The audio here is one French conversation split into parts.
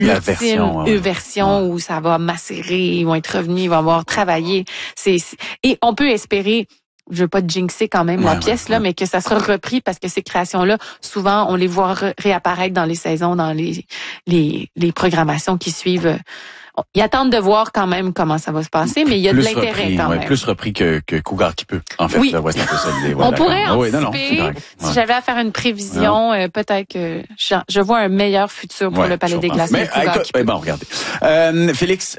l'ultime version où ça va macérer, ils vont être revenus, ils vont avoir travaillé. Et on peut espérer, je veux pas jinxer quand même la pièce là, mais que ça sera repris parce que ces créations-là, souvent, on les voit réapparaître dans les saisons, dans les programmations qui suivent. Ils attendent de voir quand même comment ça va se passer, mais il y a de l'intérêt quand même. Plus repris que Cougar qui peut. En fait, oui. Là, c'est un peu ça l'idée. On pourrait anticiper. Si j'avais à faire une prévision, peut-être que je vois un meilleur futur pour le Palais des Glaces. Mais bon, regardez. Félix,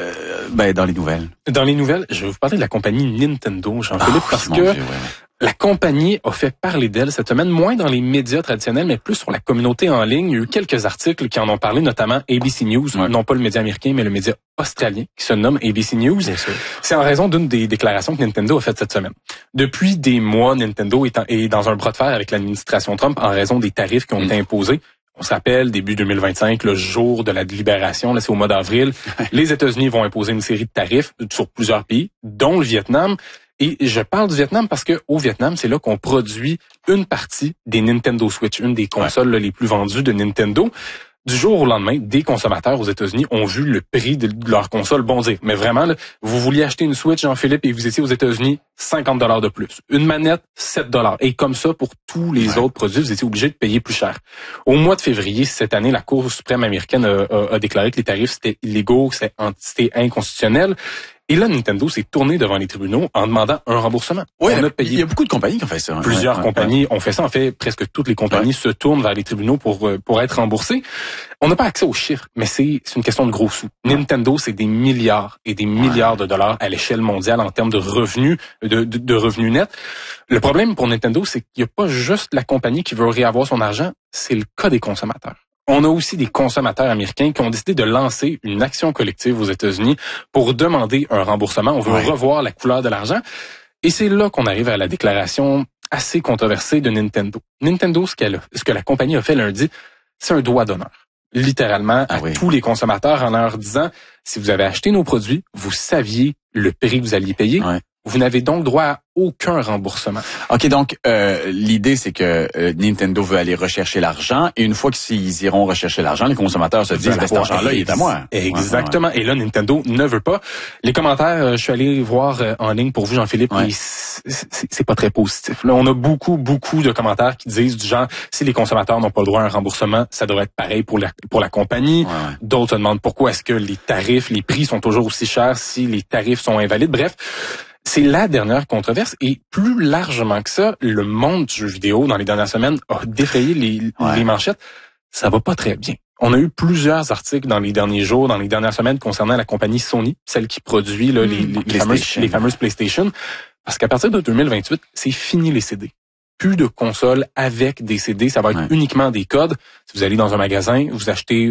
dans les nouvelles. Dans les nouvelles, je vais vous parler de la compagnie Nintendo, Jean-Philippe, parce que la compagnie a fait parler d'elle cette semaine, moins dans les médias traditionnels, mais plus sur la communauté en ligne. Il y a eu quelques articles qui en ont parlé, notamment ABC News, non pas le média américain, mais le média australien, qui se nomme ABC News. C'est en raison d'une des déclarations que Nintendo a faites cette semaine. Depuis des mois, Nintendo est dans un bras de fer avec l'administration Trump en raison des tarifs qui ont été imposés. On s'appelle début 2025, le jour de la libération, là c'est au mois d'avril. Les États-Unis vont imposer une série de tarifs sur plusieurs pays, dont le Vietnam. Et je parle du Vietnam parce que au Vietnam, c'est là qu'on produit une partie des Nintendo Switch, une des consoles les plus vendues de Nintendo. Du jour au lendemain, des consommateurs aux États-Unis ont vu le prix de leur console bondir. Mais vraiment, là, vous vouliez acheter une Switch, Jean-Philippe, et vous étiez aux États-Unis, $50 de plus. Une manette, $7. Et comme ça, pour tous les autres produits, vous étiez obligé de payer plus cher. Au mois de février, cette année, la Cour suprême américaine a déclaré que les tarifs, c'était illégaux, c'était inconstitutionnel. Et là, Nintendo s'est tourné devant les tribunaux en demandant un remboursement. Oui, il y a beaucoup de compagnies qui ont fait ça. Plusieurs compagnies ont fait ça. En fait, presque toutes les compagnies se tournent vers les tribunaux pour être remboursées. On n'a pas accès aux chiffres, mais c'est une question de gros sous. Nintendo, c'est des milliards et des milliards de dollars à l'échelle mondiale en termes de revenus, de revenus nets. Le problème pour Nintendo, c'est qu'il n'y a pas juste la compagnie qui veut réavoir son argent, c'est le cas des consommateurs. On a aussi des consommateurs américains qui ont décidé de lancer une action collective aux États-Unis pour demander un remboursement. On veut revoir la couleur de l'argent. Et c'est là qu'on arrive à la déclaration assez controversée de Nintendo. Nintendo, ce que la compagnie a fait lundi, c'est un doigt d'honneur. Littéralement à tous les consommateurs en leur disant, si vous avez acheté nos produits, vous saviez le prix que vous alliez payer. Vous n'avez donc droit à aucun remboursement. OK, donc l'idée, c'est que Nintendo veut aller rechercher l'argent, et une fois qu'ils iront rechercher l'argent, les consommateurs se disent, cet argent-là, il est à moi. Exactement. Et là, Nintendo ne veut pas. Les commentaires, je suis allé voir en ligne pour vous, Jean-Philippe, et c'est pas très positif. Là, on a beaucoup de commentaires qui disent du genre, si les consommateurs n'ont pas le droit à un remboursement, ça devrait être pareil pour la compagnie. D'autres se demandent pourquoi est-ce que les tarifs, les prix sont toujours aussi chers si les tarifs sont invalides. Bref, c'est la dernière controverse, et plus largement que ça, le monde du jeu vidéo dans les dernières semaines a défrayé les manchettes. Ça va pas très bien. On a eu plusieurs articles dans les derniers jours, dans les dernières semaines concernant la compagnie Sony, celle qui produit là, les fameuses PlayStation, parce qu'à partir de 2028, c'est fini les CD. Plus de consoles avec des CD, ça va être uniquement des codes. Si vous allez dans un magasin, vous achetez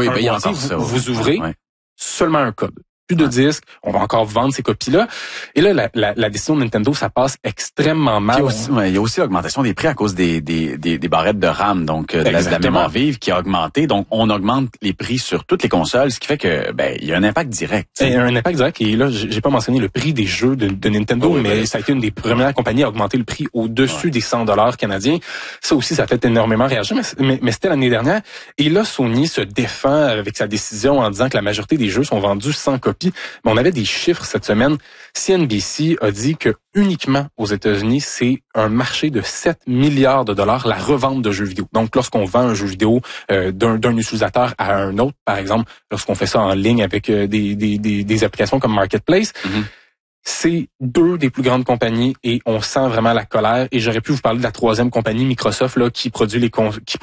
vous ouvrez seulement un code. Plus de disques, on va encore vendre ces copies-là. Et là, la décision de Nintendo, ça passe extrêmement mal. Il y a aussi l'augmentation des prix à cause des barrettes de RAM, donc de la mémoire vive qui a augmenté. Donc, on augmente les prix sur toutes les consoles, ce qui fait que il y a un impact direct. Il y a un impact direct. Et là, j'ai pas mentionné le prix des jeux de Nintendo, mais ça a été une des premières compagnies à augmenter le prix au-dessus des $100 canadiens. Ça aussi, ça a fait énormément réagir, mais c'était l'année dernière. Et là, Sony se défend avec sa décision en disant que la majorité des jeux sont vendus sans copie. Mais on avait des chiffres cette semaine. CNBC a dit que uniquement aux États-Unis, c'est un marché de 7 milliards de dollars la revente de jeux vidéo. Donc, lorsqu'on vend un jeu vidéo d'un utilisateur à un autre, par exemple, lorsqu'on fait ça en ligne avec des applications comme Marketplace, c'est deux des plus grandes compagnies et on sent vraiment la colère. Et j'aurais pu vous parler de la troisième compagnie, Microsoft, là, qui produit les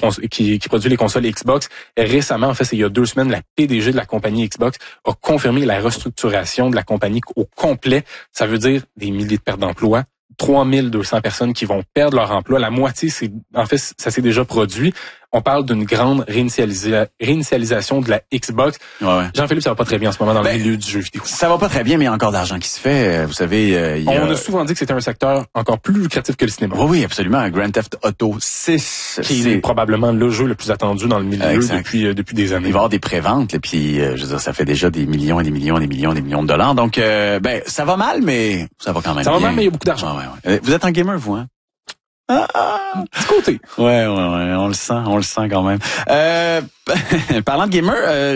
consoles Xbox. Et récemment, en fait, c'est il y a 2 semaines, la PDG de la compagnie Xbox a confirmé la restructuration de la compagnie au complet. Ça veut dire des milliers de pertes d'emplois. 3200 personnes qui vont perdre leur emploi. La moitié, ça s'est déjà produit. On parle d'une grande réinitialisation de la Xbox. Jean-Philippe, ça va pas très bien en ce moment dans le milieu du jeu vidéo. Ça va pas très bien, mais il y a encore d'argent qui se fait. Vous savez, on a souvent dit que c'était un secteur encore plus lucratif que le cinéma. Oui, absolument. Grand Theft Auto 6. Qui est probablement le jeu le plus attendu dans le milieu depuis des années. Il va y avoir des préventes, et puis, je veux dire, ça fait déjà des millions et des millions et des millions et des millions de dollars. Donc, ça va mal, mais ça va quand même bien. Ça va mal, mais il y a beaucoup d'argent. Vous êtes un gamer, vous, hein? Du côté. Ouais, on le sent quand même. Parlant de gamer,